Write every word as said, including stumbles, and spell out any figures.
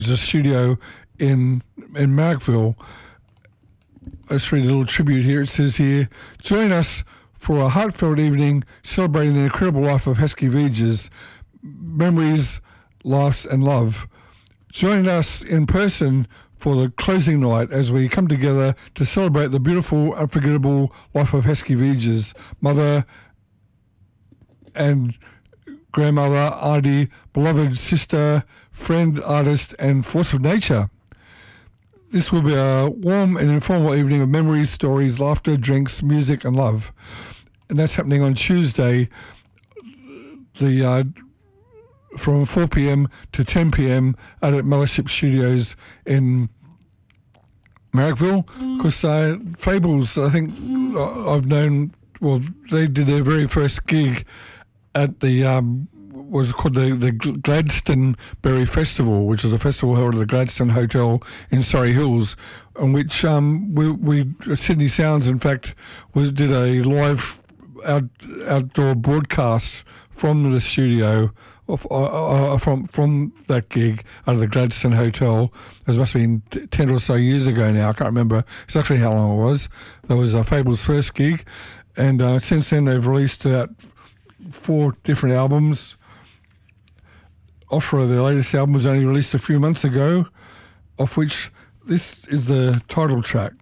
There's a studio in in Marrickville. Let's read a little tribute here. It says here, join us for a heartfelt evening celebrating the incredible life of Heskey Viges, memories, laughs and love. Join us in person for the closing night as we come together to celebrate the beautiful, unforgettable life of Heskey Viges, mother and grandmother, auntie, beloved sister, friend, artist and force of nature. This will be a warm and informal evening of memories, stories, laughter, drinks, music and love. And that's happening on Tuesday, the uh, from four p.m. to ten p.m. out at Mothership Studios in Marrickville. Because uh, Fables, I think I've known, well, they did their very first gig at the, um, was called the, the Gladstoneberry Festival, which is a festival held at the Gladstone Hotel in Surrey Hills, on which um, we, we Sydney Sounds, in fact, was did a live out, outdoor broadcast from the studio of, uh, uh, from from that gig out of the Gladstone Hotel. This must have been ten or so years ago now. I can't remember exactly how long it was. That was uh, Fable's first gig, and uh, since then they've released uh, four different albums. Offra, their latest album, was only released a few months ago, of which this is the title track.